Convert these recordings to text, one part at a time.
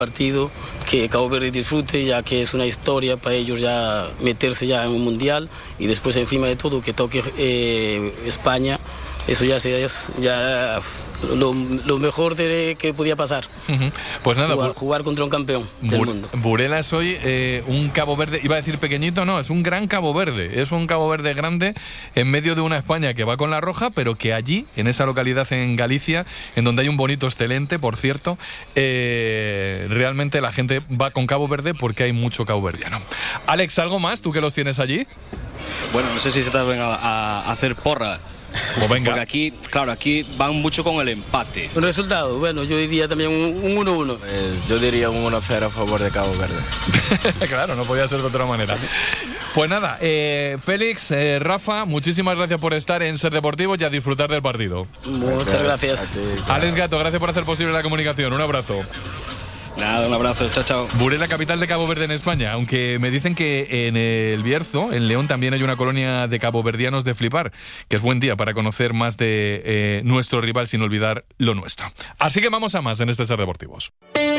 partido que Cabo Verde disfrute, ya que es una historia para ellos ya meterse ya en un mundial, y después encima de todo que toque España, eso ya es lo mejor que podía pasar. Pues nada, jugar contra un campeón del mundo. Burela es hoy un Cabo Verde, iba a decir pequeñito, no, es un gran Cabo Verde, es un Cabo Verde grande en medio de una España que va con la roja, pero que allí, en esa localidad en Galicia, en donde hay un bonito excelente, por cierto, realmente la gente va con Cabo Verde porque hay mucho caboverdiano. Alex, ¿algo más? ¿Tú que los tienes allí? Bueno, no sé si se te venga a hacer porra. Pues venga. Porque aquí, claro, aquí van mucho con el empate. Un resultado, bueno, yo diría también un 1-1. Pues yo diría un 1-0 a favor de Cabo Verde. Claro, no podía ser de otra manera. Pues nada, Félix, Rafa, muchísimas gracias por estar en Ser Deportivo y a disfrutar del partido. Muchas gracias. Alex Gato, gracias por hacer posible la comunicación. Un abrazo. Nada, un abrazo, chao, chao. Burela, capital de Cabo Verde en España, aunque me dicen que en el Bierzo, en León, también hay una colonia de caboverdianos de flipar, que es buen día para conocer más de nuestro rival sin olvidar lo nuestro. Así que vamos a más en este Ser Deportivos.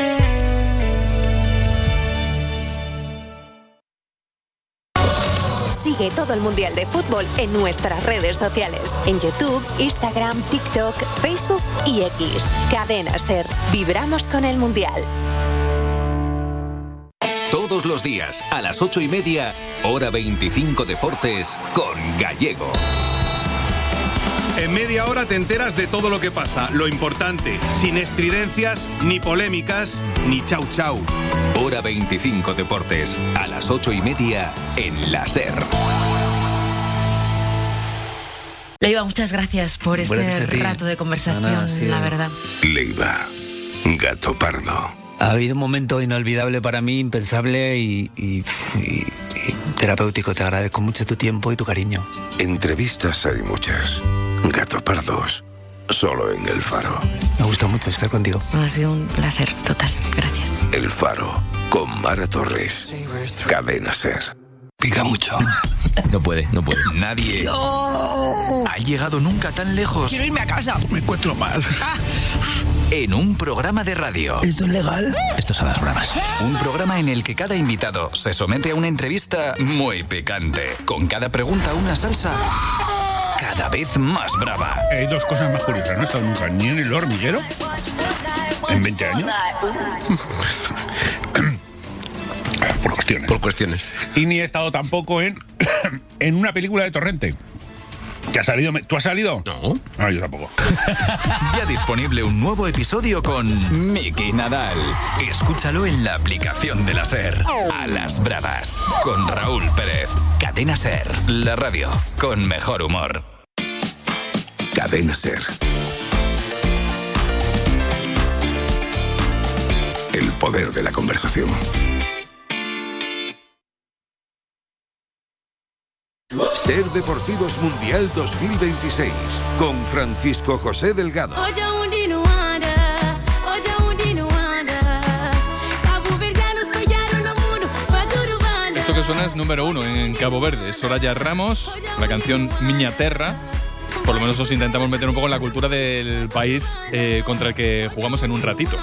Sigue todo el Mundial de Fútbol en nuestras redes sociales. En YouTube, Instagram, TikTok, Facebook y X. Cadena Ser. Vibramos con el Mundial. Todos los días, a las 8:30, Hora 25 Deportes, con Gallego. En media hora te enteras de todo lo que pasa, lo importante, sin estridencias, ni polémicas, ni chau chau. Hora 25 Deportes, a las 8:30 en la SER. Leiva, muchas gracias por este rato de conversación, la verdad. Leiva, gato pardo. Ha habido un momento inolvidable para mí, impensable y terapéutico. Te agradezco mucho tu tiempo y tu cariño. Entrevistas hay muchas. Gato pardos, solo en El Faro. Me gusta mucho estar contigo. Ha sido un placer total, gracias. El Faro, con Mara Torres. Cadena Ser. Pica mucho. No puede. Nadie ha llegado nunca tan lejos. Quiero irme a casa. Me encuentro mal. En un programa de radio. ¿Esto es legal? Esto es a las bravas. Un programa en el que cada invitado se somete a una entrevista muy picante. Con cada pregunta una salsa cada vez más brava. Hay dos cosas más curiosas. No he estado nunca ni en El Hormiguero en 20 años. Por cuestiones. Y ni he estado tampoco en una película de Torrente. ¿Que ha salido? ¿Tú has salido? No. Ah, yo tampoco. Ya disponible un nuevo episodio con Miki Nadal. Escúchalo en la aplicación de la SER. A las bravas. Con Raúl Pérez. Cadena SER. La radio con mejor humor. Cadena Ser. El poder de la conversación. Ser Deportivos Mundial 2026 con Francisco José Delgado. Esto que suena es número 1 en Cabo Verde. Es Soraya Ramos, la canción Miña Terra. Por lo menos nos intentamos meter un poco en la cultura del país contra el que jugamos en un ratito.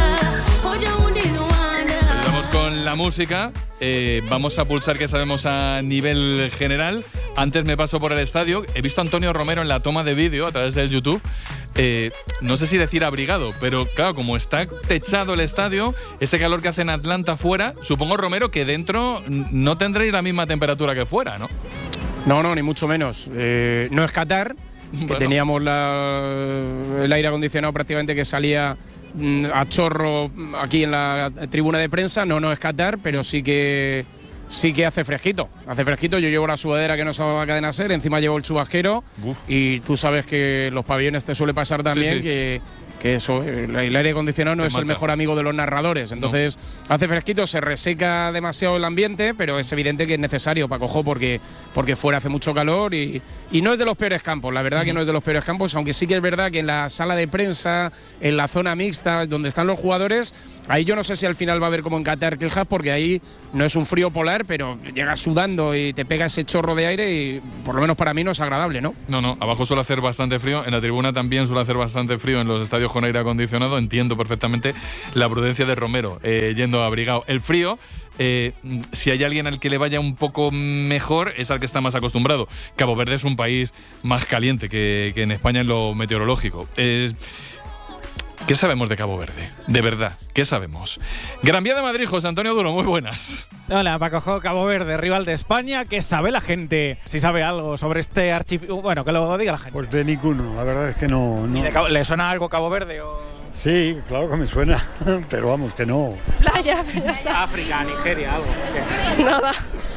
Ayudamos con la música. Vamos a pulsar qué sabemos a nivel general. Antes me paso por el estadio. He visto a Antonio Romero en la toma de vídeo a través del YouTube. No sé si decir abrigado, pero claro, como está techado el estadio, ese calor que hace en Atlanta fuera, supongo, Romero, que dentro no tendréis la misma temperatura que fuera, ¿no? No, ni mucho menos. No es Qatar, que teníamos el aire acondicionado prácticamente que salía a chorro aquí en la tribuna de prensa. No es Qatar, pero sí que hace fresquito. Yo llevo la sudadera que nos va a Cadena Ser, encima llevo el chubasquero. Y tú sabes que los pabellones te suele pasar también, sí. que eso, el aire acondicionado no es el mejor amigo de los narradores. Entonces hace fresquito, se reseca demasiado el ambiente, pero es evidente que es necesario, Paco Jo, porque fuera hace mucho calor y no es de los peores campos, la verdad que no es de los peores campos, aunque sí que es verdad que en la sala de prensa, en la zona mixta, donde están los jugadores, ahí yo no sé si al final va a haber como en Qatar quejas, porque ahí no es un frío polar, pero llegas sudando y te pega ese chorro de aire y por lo menos para mí no es agradable, ¿no? No, abajo suele hacer bastante frío, en la tribuna también suele hacer bastante frío en los estadios con aire acondicionado, entiendo perfectamente la prudencia de Romero yendo abrigado. El frío, si hay alguien al que le vaya un poco mejor, es al que está más acostumbrado. Cabo Verde es un país más caliente que en España en lo meteorológico. ¿Qué sabemos de Cabo Verde? De verdad, ¿qué sabemos? Gran Vía de Madrid, José Antonio Duro, muy buenas. Hola, Paco. Cabo Verde, rival de España. ¿Qué sabe la gente? Si sabe algo sobre este archipiélago. Bueno, que lo diga la gente. Pues de ninguno, la verdad es que no. ¿Le suena algo Cabo Verde? Sí, claro que me suena, pero vamos, que no. Playa, pero ya está. África, Nigeria, algo. Nada.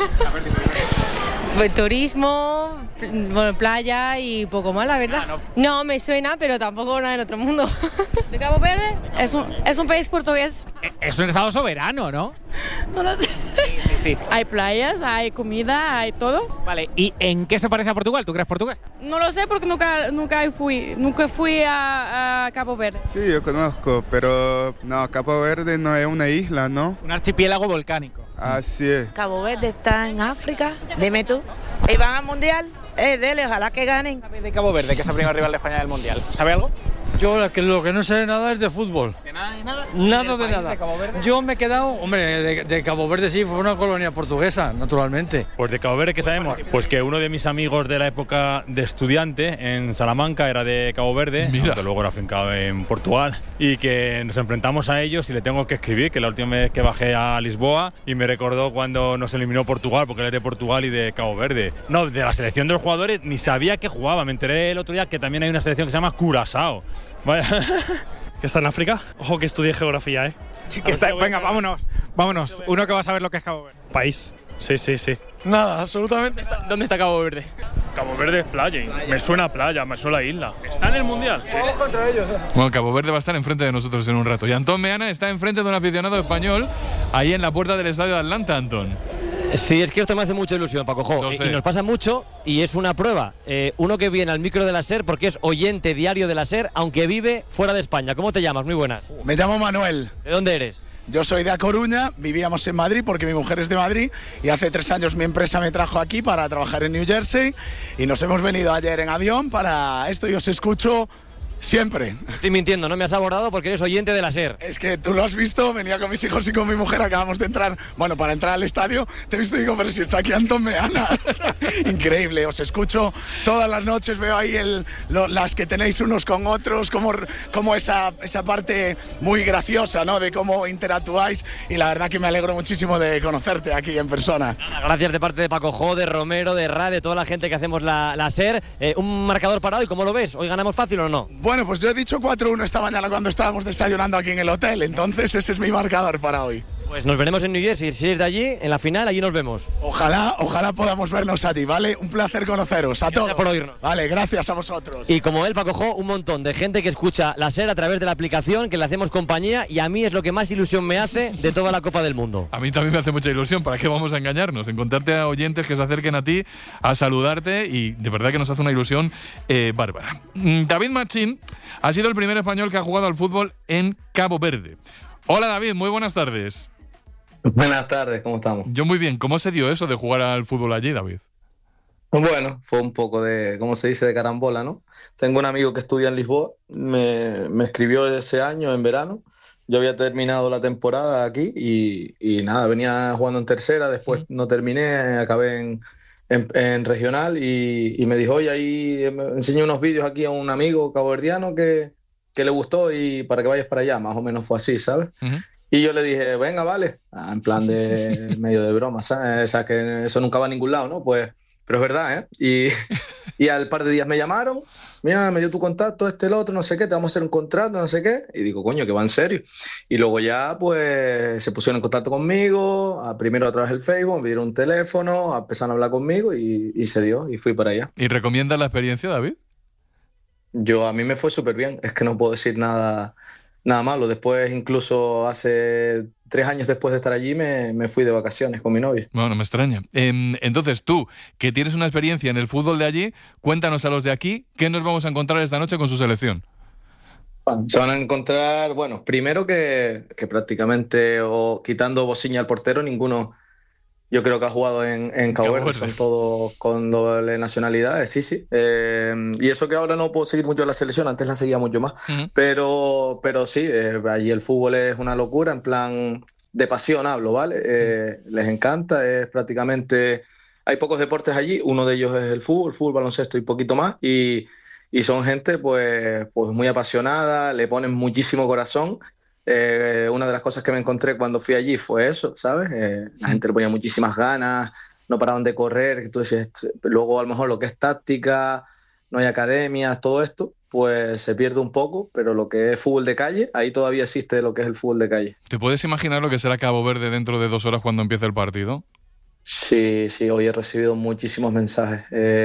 Pues turismo, bueno, playa y poco más, la verdad. No, me suena, pero tampoco nada en otro mundo. ¿De Cabo Verde? Es un país portugués. Es un estado soberano, ¿no? No lo sé. Sí. Hay playas, hay comida, hay todo. Vale, ¿y en qué se parece a Portugal? ¿Tú crees portugués? No lo sé porque nunca fui a Cabo Verde. Sí, yo conozco, pero no, Cabo Verde no es una isla, ¿no? Un archipiélago volcánico. Así es. Cabo Verde está en África, dime tú. ¿Y van al Mundial? Dele, ojalá que ganen. De Cabo Verde, que es el primer rival de España del Mundial. ¿Sabe algo? Yo lo que no sé nada es de fútbol. ¿De nada? Nada de nada. Yo me he quedado, hombre, de Cabo Verde sí, fue una colonia portuguesa, naturalmente. Pues de Cabo Verde, ¿qué sabemos? Pues que uno de mis amigos de la época de estudiante en Salamanca era de Cabo Verde, que luego era afincado en Portugal, y que nos enfrentamos a ellos y le tengo que escribir, que la última vez que bajé a Lisboa y me recordó cuando nos eliminó Portugal, porque él es de Portugal y de Cabo Verde. No, de la selección de los jugadores ni sabía que jugaba, me enteré el otro día que también hay una selección que se llama Curazao. Vaya. ¿Que está en África? Ojo que estudié geografía, ¿eh? Venga, vámonos. Uno que va a saber lo que es Cabo Verde. País. Sí. Nada, absolutamente. ¿Dónde está Cabo Verde? Cabo Verde es playa. Me suena playa, me suena isla. ¿Está en el Mundial? Sí. Vamos contra ellos. Bueno, Cabo Verde va a estar enfrente de nosotros en un rato. Y Antón Meana está enfrente de un aficionado español ahí en la puerta del estadio de Atlanta, Antón. Sí, es que esto me hace mucha ilusión, Paco. Y nos pasa mucho y es una prueba. Uno que viene al micro de la SER porque es oyente diario de la SER, aunque vive fuera de España. ¿Cómo te llamas? Muy buenas. Me llamo Manuel. ¿De dónde eres? Yo soy de A Coruña, vivíamos en Madrid porque mi mujer es de Madrid y hace 3 años mi empresa me trajo aquí para trabajar en New Jersey y nos hemos venido ayer en avión para esto y os escucho siempre. Estoy mintiendo, no me has abordado porque eres oyente de la SER. Es que tú lo has visto, venía con mis hijos y con mi mujer, acabamos de entrar, bueno, para entrar al estadio, te he visto y digo, pero si está aquí Antón Meana. O sea, increíble, os escucho todas las noches, veo ahí las que tenéis unos con otros, como esa parte muy graciosa, ¿no? De cómo interactuáis y la verdad que me alegro muchísimo de conocerte aquí en persona. Gracias de parte de Paco Jo, de Romero, de Ra, de toda la gente que hacemos la SER. Un marcador parado, ¿y cómo lo ves? ¿Hoy ganamos fácil o no? Bueno, pues yo he dicho 4-1 esta mañana cuando estábamos desayunando aquí en el hotel, entonces ese es mi marcador para hoy. Pues nos veremos en New Jersey, si eres de allí, en la final, allí nos vemos. Ojalá podamos vernos a ti, ¿vale? Un placer conoceros, a todos. Gracias por oírnos. Vale, gracias a vosotros. Y como él, Paco Jo, un montón de gente que escucha la SER a través de la aplicación, que le hacemos compañía, y a mí es lo que más ilusión me hace de toda la Copa del Mundo. A mí también me hace mucha ilusión, ¿para qué vamos a engañarnos? Encontrarte a oyentes que se acerquen a ti, a saludarte, y de verdad que nos hace una ilusión bárbara. David Machín ha sido el primer español que ha jugado al fútbol en Cabo Verde. Hola David, muy buenas tardes. Buenas tardes, ¿cómo estamos? Yo muy bien. ¿Cómo se dio eso de jugar al fútbol allí, David? Bueno, fue un poco de, ¿cómo se dice?, de carambola, ¿no? Tengo un amigo que estudia en Lisboa, me escribió ese año, en verano. Yo había terminado la temporada aquí y nada, venía jugando en tercera, después no terminé, acabé en regional y me dijo, oye, ahí me enseñé unos vídeos aquí a un amigo caboverdiano que le gustó y para que vayas para allá, más o menos fue así, ¿sabes? Y yo le dije, venga, vale, en plan de medio de broma, ¿sabes? O sea, que eso nunca va a ningún lado, ¿no? Pues, pero es verdad, ¿eh? Y al par de días me llamaron, mira, me dio tu contacto, el otro, no sé qué, te vamos a hacer un contrato, no sé qué. Y digo, coño, que va en serio. Y luego ya, pues, se pusieron en contacto conmigo, primero a través del Facebook, me dieron un teléfono, empezaron a hablar conmigo y se dio, y fui para allá. ¿Y recomiendas la experiencia, David? A mí me fue súper bien, es que no puedo decir nada malo. Después, incluso hace 3 años después de estar allí, me fui de vacaciones con mi novia. Bueno, no me extraña. Entonces, tú, que tienes una experiencia en el fútbol de allí, cuéntanos a los de aquí, ¿qué nos vamos a encontrar esta noche con su selección? Se van a encontrar, bueno, primero que prácticamente, o quitando Bociña al portero, ninguno yo creo que ha jugado en Cabo Verde, son todos con doble nacionalidad, sí. Y eso que ahora no puedo seguir mucho la selección, antes la seguía mucho más. Pero sí, allí el fútbol es una locura, en plan de pasión hablo, ¿vale? Les encanta, es prácticamente... Hay pocos deportes allí, uno de ellos es el fútbol, baloncesto y poquito más, y son gente pues muy apasionada, le ponen muchísimo corazón. Una de las cosas que me encontré cuando fui allí fue eso, ¿sabes? La gente le ponía muchísimas ganas, no paraban de correr, tú decías, luego a lo mejor lo que es táctica, no hay academias, todo esto, pues se pierde un poco, pero lo que es fútbol de calle, ahí todavía existe lo que es el fútbol de calle. ¿Te puedes imaginar lo que será Cabo Verde dentro de 2 horas cuando empiece el partido? Sí, hoy he recibido muchísimos mensajes.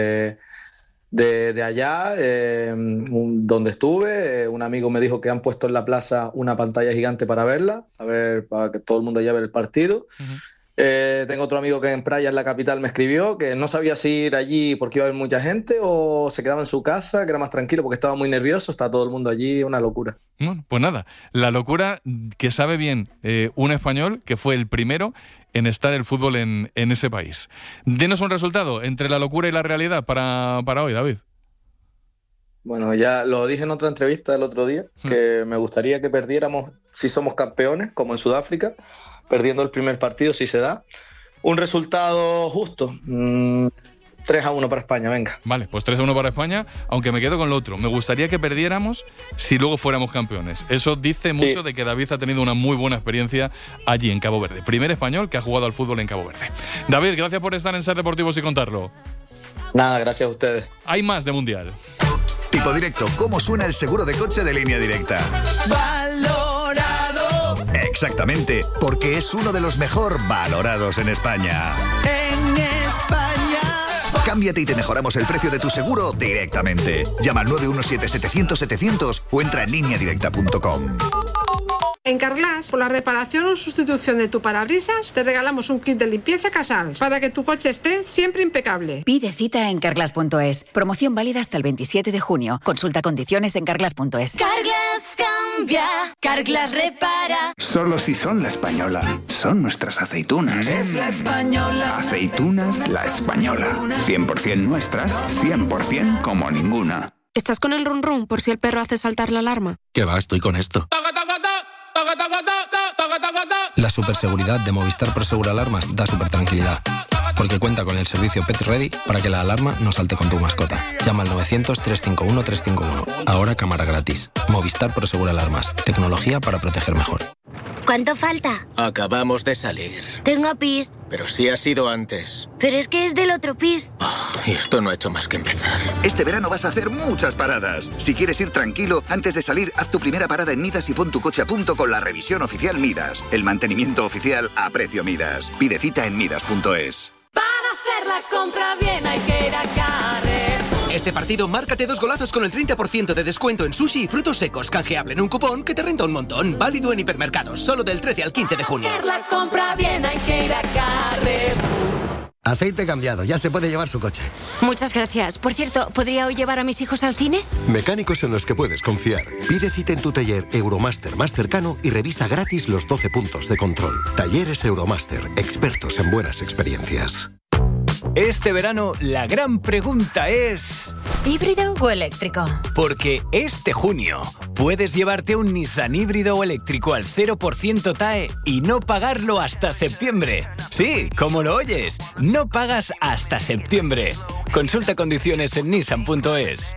De allá, donde estuve, un amigo me dijo que han puesto en la plaza una pantalla gigante para verla, para que todo el mundo allá vea el partido. Tengo otro amigo que en Praia, en la capital, me escribió que no sabía si ir allí porque iba a haber mucha gente o se quedaba en su casa, que era más tranquilo porque estaba muy nervioso, está todo el mundo allí, una locura. Bueno, pues nada, la locura que sabe bien un español que fue el primero en estar el fútbol en ese país. Denos un resultado entre la locura y la realidad para hoy, David. Bueno, ya lo dije en otra entrevista el otro día, que me gustaría que perdiéramos si somos campeones, como en Sudáfrica, perdiendo el primer partido si se da. Un resultado justo, 3-1 para España, venga. Vale, pues 3-1 para España, aunque me quedo con lo otro. Me gustaría que perdiéramos si luego fuéramos campeones. Eso dice mucho de que David ha tenido una muy buena experiencia allí en Cabo Verde. Primer español que ha jugado al fútbol en Cabo Verde. David, gracias por estar en Ser Deportivos y contarlo. Nada, gracias a ustedes. Hay más de Mundial. Tipo Directo, ¿cómo suena el seguro de coche de Línea Directa? Valorado. Exactamente, porque es uno de los mejor valorados en España. En España. Cámbiate y te mejoramos el precio de tu seguro directamente. Llama al 917-700-700 o entra en lineadirecta.com. En Carglass, por la reparación o sustitución de tu parabrisas, te regalamos un kit de limpieza Casals para que tu coche esté siempre impecable. Pide cita en Carglass.es. Promoción válida hasta el 27 de junio. Consulta condiciones en Carglass.es. Carglass cambia, Carglass repara. Solo si son La Española. Son nuestras aceitunas. Es La Española. Aceitunas La Española. 100% nuestras, 100% como ninguna. ¿Estás con el run run por si el perro hace saltar la alarma? ¿Qué va? Estoy con esto. La superseguridad de Movistar Prosegur Alarmas da super tranquilidad, porque cuenta con el servicio Pet Ready para que la alarma no salte con tu mascota. Llama al 900-351-351. Ahora cámara gratis. Movistar Prosegur Alarmas. Tecnología para proteger mejor. ¿Cuánto falta? Acabamos de salir. Tengo pis. Pero sí ha sido antes. Pero es que es del otro pis. Y esto no ha hecho más que empezar. Este verano vas a hacer muchas paradas. Si quieres ir tranquilo, antes de salir, haz tu primera parada en Midas y pon tu coche a punto con la revisión oficial Midas. El mantenimiento oficial a precio Midas. Pide cita en midas.es. Para hacer la compra bien hay que ir a Carrefour. Este partido, márcate 2 golazos con el 30% de descuento en sushi y frutos secos. Canjeable en un cupón que te renta un montón. Válido en hipermercados, solo del 13 al 15 de junio. Para hacer la compra bien hay que ir a Carrefour. Aceite cambiado, ya se puede llevar su coche. Muchas gracias. Por cierto, ¿podría hoy llevar a mis hijos al cine? Mecánicos en los que puedes confiar. Pide cita en tu taller Euromaster más cercano y revisa gratis los 12 puntos de control. Talleres Euromaster, expertos en buenas experiencias. Este verano la gran pregunta es... ¿híbrido o eléctrico? Porque este junio puedes llevarte un Nissan híbrido o eléctrico al 0% TAE y no pagarlo hasta septiembre. Sí, como lo oyes, no pagas hasta septiembre. Consulta condiciones en nissan.es.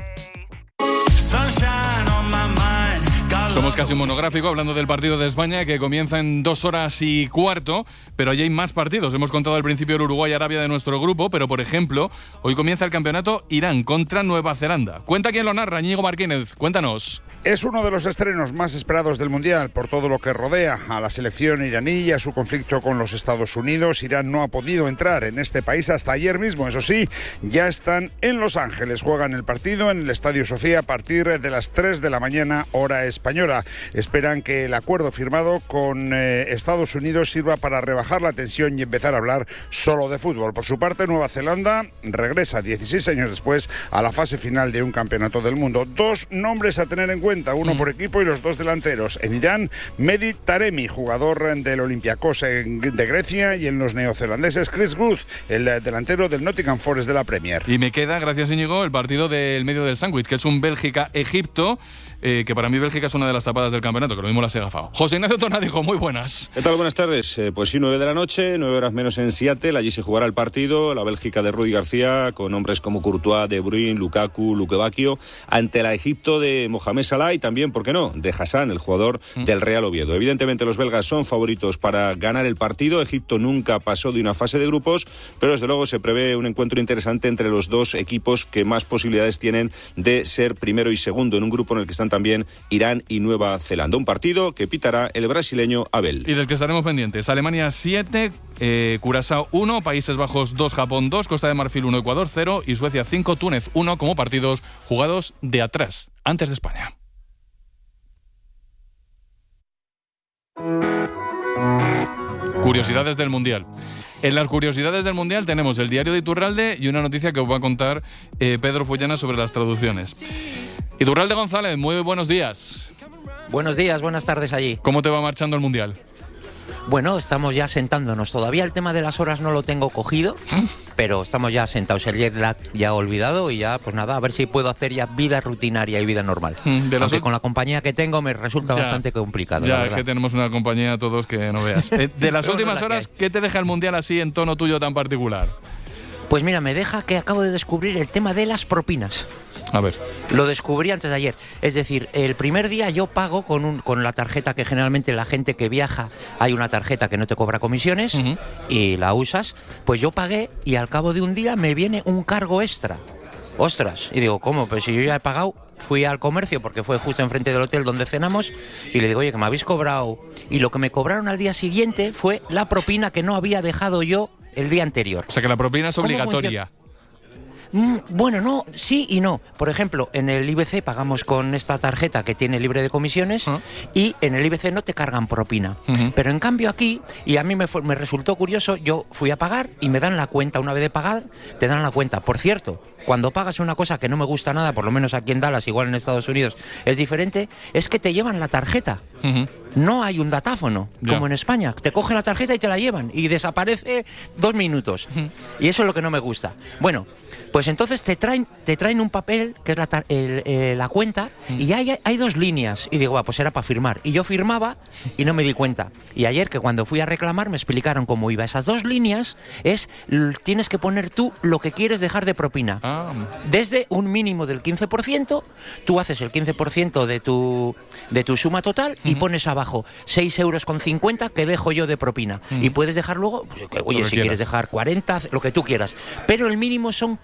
Somos casi un monográfico hablando del partido de España que comienza en 2 horas y cuarto, pero allí hay más partidos. Hemos contado al principio el Uruguay y Arabia de nuestro grupo, pero por ejemplo, hoy comienza el campeonato Irán contra Nueva Zelanda. Cuenta quién lo narra, Íñigo Martínez, cuéntanos. Es uno de los estrenos más esperados del Mundial por todo lo que rodea a la selección iraní y a su conflicto con los Estados Unidos. Irán no ha podido entrar en este país hasta ayer mismo, eso sí, ya están en Los Ángeles. Juegan el partido en el Estadio Sofía a partir de las 3 de la mañana, hora española. española. Esperan que el acuerdo firmado con Estados Unidos sirva para rebajar la tensión y empezar a hablar solo de fútbol. Por su parte, Nueva Zelanda regresa 16 años después a la fase final de un campeonato del mundo. 2 nombres a tener en cuenta, uno por equipo y los 2 delanteros. En Irán, Mehdi Taremi, jugador del Olympiacos de Grecia, y en los neozelandeses Chris Wood, el delantero del Nottingham Forest de la Premier. Y me queda, gracias Íñigo, el partido del medio del sándwich, que es un Bélgica-Egipto, que para mí Bélgica es una de las tapadas del campeonato, que lo mismo las he gafado. José Ignacio Tornadijo, muy buenas. ¿Qué tal? Buenas tardes. Pues sí, 9 de la noche, 9 horas menos en Seattle. Allí se jugará el partido, la Bélgica de Rudi García, con hombres como Courtois, De Bruyne, Lukaku, Luke Bacchio, ante la Egipto de Mohamed Salah y también, ¿por qué no?, de Hassan, el jugador del Real Oviedo. Evidentemente los belgas son favoritos para ganar el partido. Egipto nunca pasó de una fase de grupos, pero desde luego se prevé un encuentro interesante entre los 2 equipos que más posibilidades tienen de ser primero y segundo en un grupo en el que están también Irán y Nueva Zelanda. Un partido que pitará el brasileño Abel. Y del que estaremos pendientes. Alemania 7, Curazao 1, Países Bajos 2, Japón 2, Costa de Marfil 1, Ecuador 0 y Suecia 5, Túnez 1 como partidos jugados de atrás, antes de España. Curiosidades del Mundial. En las curiosidades del Mundial tenemos el diario de Iturralde y una noticia que os va a contar Pedro Fullana sobre las traducciones. Iturralde González, muy buenos días. Buenos días, buenas tardes allí. ¿Cómo te va marchando el Mundial? Bueno, estamos ya sentándonos. Todavía el tema de las horas no lo tengo cogido, pero estamos ya sentados. El jet lag ya olvidado y ya, pues nada, a ver si puedo hacer ya vida rutinaria y vida normal. Aunque con la compañía que tengo me resulta bastante complicado. Ya, es que tenemos una compañía todos que no veas. De las últimas horas, ¿qué te deja el Mundial así en tono tuyo tan particular? Pues mira, me deja que acabo de descubrir el tema de las propinas. A ver. Lo descubrí antes de ayer. Es decir, el primer día yo pago con la tarjeta que generalmente la gente que viaja, hay una tarjeta que no te cobra comisiones y la usas. Pues yo pagué y al cabo de un día me viene un cargo extra. Ostras, y digo, ¿cómo? Pues si yo ya he pagado. Fui al comercio porque fue justo enfrente del hotel donde cenamos y le digo, oye, que me habéis cobrado. Y lo que me cobraron al día siguiente fue la propina que no había dejado yo el día anterior. O sea que la propina es obligatoria. Bueno, no, sí y no. Por ejemplo, en el IBC pagamos con esta tarjeta que tiene libre de comisiones y en el IBC no te cargan propina. Pero en cambio aquí, y a mí me resultó curioso, yo fui a pagar y me dan la cuenta. Una vez de pagar, te dan la cuenta. Por cierto, cuando pagas una cosa que no me gusta nada, por lo menos aquí en Dallas, igual en Estados Unidos, es diferente, es que te llevan la tarjeta. No hay un datáfono, como en España. Te cogen la tarjeta y te la llevan y desaparece 2 minutos. Y eso es lo que no me gusta. Bueno, pues entonces te traen un papel que es la cuenta y hay 2 líneas. Y digo, pues era para firmar. Y yo firmaba y no me di cuenta. Y ayer, que cuando fui a reclamar, me explicaron cómo iba. Esas 2 líneas tienes que poner tú lo que quieres dejar de propina. Desde un mínimo del 15%, tú haces el 15% de tu suma total y pones abajo 6,50 € que dejo yo de propina. Y puedes dejar luego, pues, oye, si quieres dejar 40, lo que tú quieras. Pero el mínimo son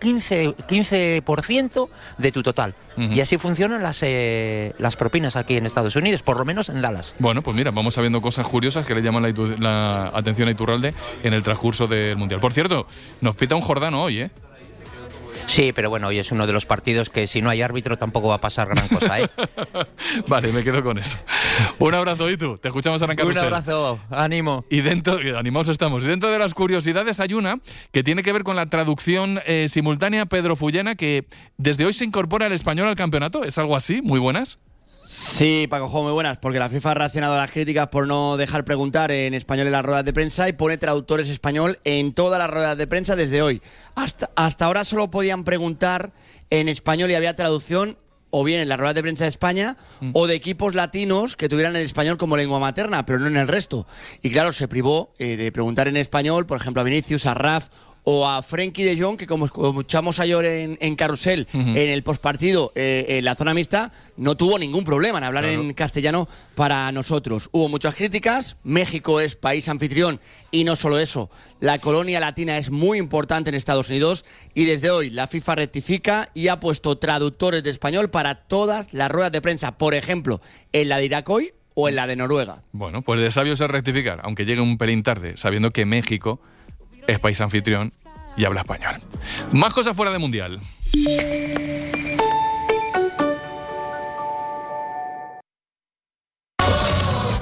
15% de tu total. Y así funcionan las propinas aquí en Estados Unidos, por lo menos en Dallas. Bueno, pues mira, vamos sabiendo cosas curiosas que le llaman la atención a Iturralde en el transcurso del Mundial. Por cierto, nos pita un Jordano hoy, ¿eh? Sí, pero bueno, hoy es uno de los partidos que si no hay árbitro tampoco va a pasar gran cosa, ¿eh? Vale, me quedo con eso. Un abrazo, Itu. Te escuchamos arrancar. Un abrazo, ánimo. Y animados estamos. Y dentro de las curiosidades hay una que tiene que ver con la traducción simultánea. Pedro Fullana, que desde hoy se incorpora el español al campeonato. ¿Es algo así? Muy buenas. Sí, Paco, muy buenas, porque la FIFA ha reaccionado a las críticas por no dejar preguntar en español en las ruedas de prensa y pone traductores español en todas las ruedas de prensa desde hoy. Hasta ahora solo podían preguntar en español y había traducción o bien en las ruedas de prensa de España o de equipos latinos que tuvieran el español como lengua materna, pero no en el resto. Y claro, se privó de preguntar en español, por ejemplo, a Vinicius, a Raf o a Frenkie de Jong, que como escuchamos ayer en Carrusel, en el postpartido, en la zona mixta, no tuvo ningún problema en hablar en castellano para nosotros. Hubo muchas críticas. México es país anfitrión y no solo eso, la colonia latina es muy importante en Estados Unidos y desde hoy la FIFA rectifica y ha puesto traductores de español para todas las ruedas de prensa, por ejemplo, en la de Irak hoy o en la de Noruega. Bueno, pues de sabios es rectificar, aunque llegue un pelín tarde, sabiendo que México es país anfitrión y habla español. Más cosas fuera de Mundial.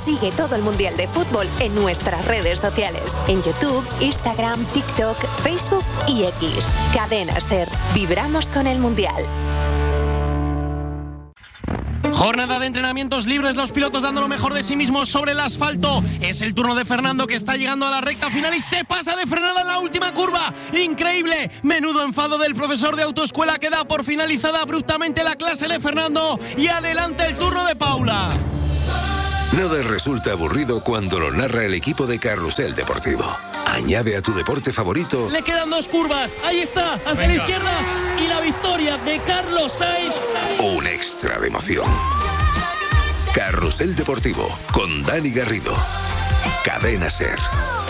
Sigue todo el Mundial de Fútbol en nuestras redes sociales. En YouTube, Instagram, TikTok, Facebook y X. Cadena SER. Vibramos con el Mundial. Jornada de entrenamientos libres, los pilotos dando lo mejor de sí mismos sobre el asfalto. Es el turno de Fernando, que está llegando a la recta final y se pasa de frenada en la última curva. ¡Increíble! Menudo enfado del profesor de autoescuela, que da por finalizada abruptamente la clase de Fernando. Y adelante el turno de Paula. Nada resulta aburrido cuando lo narra el equipo de Carrusel Deportivo. Añade a tu deporte favorito. Le quedan 2 curvas. Ahí está, hacia la izquierda. Y la victoria de Carlos Sainz. Un extra de emoción. Carrusel Deportivo con Dani Garrido. Cadena SER.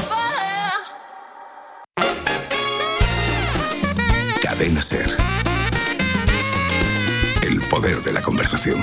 Cadena SER. El poder de la conversación.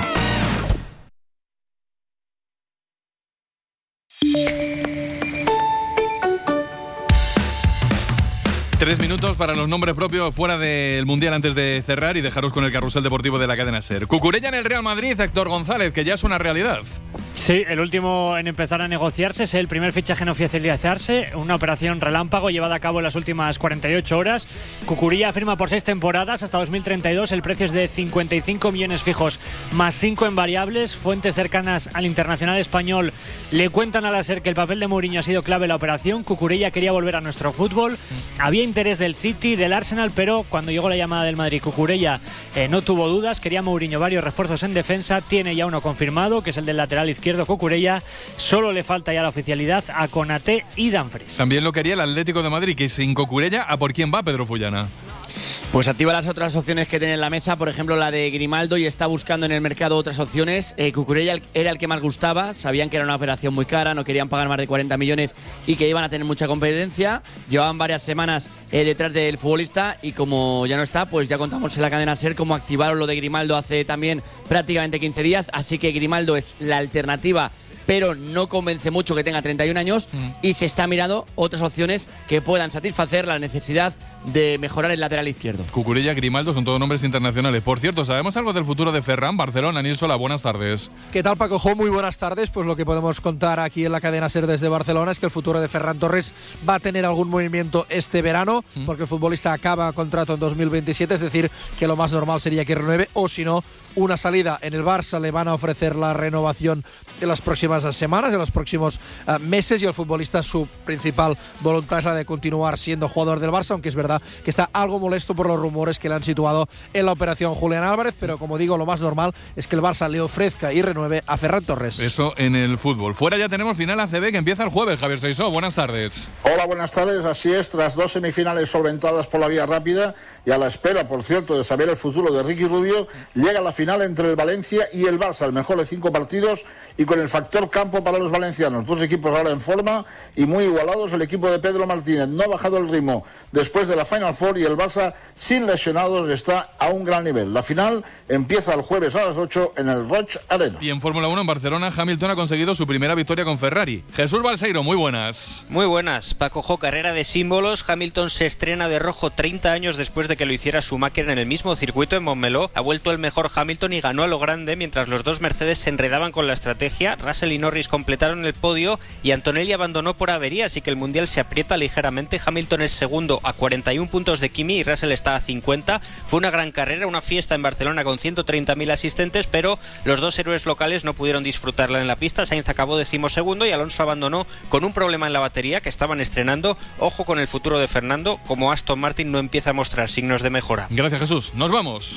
Tres minutos para los nombres propios fuera del Mundial antes de cerrar y dejaros con el carrusel deportivo de la cadena SER. Cucurella en el Real Madrid, Héctor González, que ya es una realidad. Sí, el último en empezar a negociarse, es el primer fichaje en oficializarse, una operación relámpago llevada a cabo en las últimas 48 horas. Cucurella firma por 6 temporadas hasta 2032, el precio es de 55 millones fijos más 5 en variables. Fuentes cercanas al internacional español le cuentan a la SER que el papel de Mourinho ha sido clave en la operación. Cucurella quería volver a nuestro fútbol, había interés del City, del Arsenal, pero cuando llegó la llamada del Madrid, Cucurella no tuvo dudas, quería Mourinho varios refuerzos en defensa, tiene ya uno confirmado, que es el del lateral izquierdo Cucurella, solo le falta ya la oficialidad a Konaté y Dumfries. También lo quería el Atlético de Madrid, que sin Cucurella, ¿a por quién va Pedro Fullana? Pues activa las otras opciones que tiene en la mesa, por ejemplo la de Grimaldo, y está buscando en el mercado otras opciones. Cucurella era el que más gustaba, sabían que era una operación muy cara, no querían pagar más de 40 millones y que iban a tener mucha competencia. Llevaban varias semanas detrás del futbolista y como ya no está, pues ya contamos en la cadena SER cómo activaron lo de Grimaldo hace también prácticamente 15 días, así que Grimaldo es la alternativa, pero no convence mucho que tenga 31 años y se está mirando otras opciones que puedan satisfacer la necesidad de mejorar el lateral izquierdo. Cucurella, Grimaldo son todos nombres internacionales. Por cierto, ¿sabemos algo del futuro de Ferran? Barcelona, Nil Sola, buenas tardes. ¿Qué tal, Paco Jo? Muy buenas tardes. Pues lo que podemos contar aquí en la cadena SER desde Barcelona es que el futuro de Ferran Torres va a tener algún movimiento este verano, porque el futbolista acaba contrato en 2027, es decir, que lo más normal sería que renueve, o si no, una salida. En el Barça le van a ofrecer la renovación en las próximas semanas, en los próximos meses, y el futbolista, su principal voluntad es la de continuar siendo jugador del Barça, aunque es verdad que está algo molesto por los rumores que le han situado en la operación Julián Álvarez, pero como digo, lo más normal es que el Barça le ofrezca y renueve a Ferran Torres. Eso en el fútbol. Fuera ya tenemos final ACB que empieza el jueves. Javier Seisó, buenas tardes. Hola, buenas tardes. Así es, tras 2 semifinales solventadas por la vía rápida y a la espera, por cierto, de saber el futuro de Ricky Rubio, llega la final entre el Valencia y el Barça, el mejor de 5 partidos y con el factor campo para los valencianos. 2 equipos ahora en forma y muy igualados. El equipo de Pedro Martínez no ha bajado el ritmo después de la Final Four y el Barça, sin lesionados, está a un gran nivel. La final empieza el jueves a las 8 en el Roig Arena. Y en Fórmula 1 en Barcelona, Hamilton ha conseguido su primera victoria con Ferrari. Jesús Balseiro, muy buenas. Muy buenas. Paco Jo, carrera de símbolos. Hamilton se estrena de rojo 30 años después de que lo hiciera Schumacher en el mismo circuito en Montmeló. Ha vuelto el mejor Hamilton y ganó a lo grande, mientras los dos Mercedes se enredaban con la estrategia. Russell y Norris completaron el podio y Antonelli abandonó por avería, así que el Mundial se aprieta ligeramente. Hamilton es segundo a 41 puntos de Kimi y Russell está a 50. Fue una gran carrera, una fiesta en Barcelona con 130.000 asistentes, pero los dos héroes locales no pudieron disfrutarla en la pista. Sainz acabó 12º y Alonso abandonó con un problema en la batería que estaban estrenando. Ojo con el futuro de Fernando, como Aston Martin no empieza a mostrar signos de mejora. Gracias, Jesús. Nos vamos.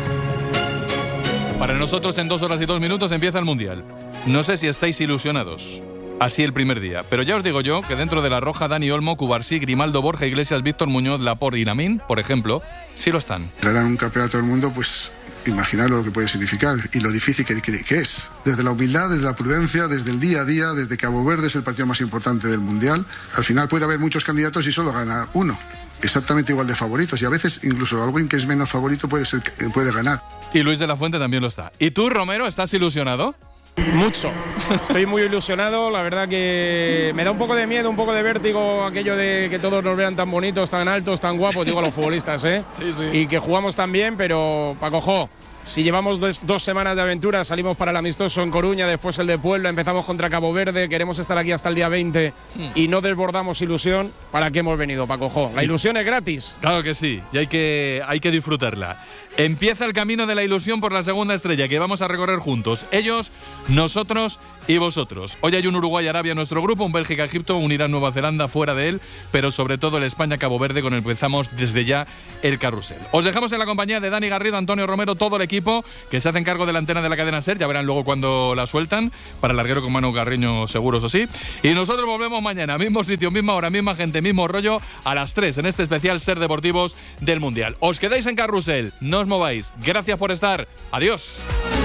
Para nosotros en 2 horas y 2 minutos empieza el Mundial. No sé si estáis ilusionados. Así el primer día. Pero ya os digo yo que dentro de la roja, Dani Olmo, Cubarsí, Grimaldo, Borja Iglesias, Víctor Muñoz, Laporte y Lamine, por ejemplo, sí lo están. Ganar un campeonato del mundo, pues imaginar lo que puede significar y lo difícil que es. Desde la humildad, desde la prudencia, desde el día a día, desde Cabo Verde es el partido más importante del Mundial. Al final puede haber muchos candidatos y solo gana uno. Exactamente igual de favoritos y a veces incluso alguien que es menos favorito puede ganar. Y Luis de la Fuente también lo está. ¿Y tú, Romero, estás ilusionado? Mucho. Estoy muy ilusionado. La verdad que me da un poco de miedo, un poco de vértigo aquello de que todos nos vean tan bonitos, tan altos, tan guapos, digo los futbolistas, ¿eh? Sí, sí. Y que jugamos tan bien, pero Paco Jo, Si llevamos 2 semanas de aventura, salimos para el amistoso en Coruña, después el de Puebla, empezamos contra Cabo Verde, queremos estar aquí hasta el día 20 y no desbordamos ilusión, ¿para qué hemos venido, Paco? La ilusión es gratis. Claro que sí, y hay que disfrutarla. Empieza el camino de la ilusión por la segunda estrella que vamos a recorrer juntos. Ellos, nosotros y vosotros. Hoy hay un Uruguay-Arabia en nuestro grupo, un Bélgica-Egipto, un Irán-Nueva Zelanda fuera de él, pero sobre todo el España-Cabo Verde con el que empezamos desde ya el carrusel. Os dejamos en la compañía de Dani Garrido, Antonio Romero, todo el equipo que se hacen cargo de la antena de la cadena SER. Ya verán luego cuando la sueltan, para el larguero con Manu Carreño seguros o sí. Y nosotros volvemos mañana, mismo sitio, misma hora, misma gente, mismo rollo, a las 3 en este especial SER Deportivos del Mundial. Os quedáis en carrusel, no os mováis. Gracias por estar. Adiós.